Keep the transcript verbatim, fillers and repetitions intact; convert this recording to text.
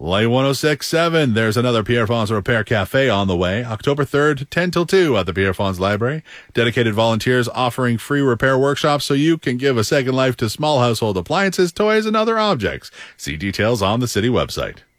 Light one oh six point seven. There's another Pierre Fons Repair Cafe on the way. October third, ten till two at the Pierre Fons Library. Dedicated volunteers offering free repair workshops so you can give a second life to small household appliances, toys, and other objects. See details on the city website.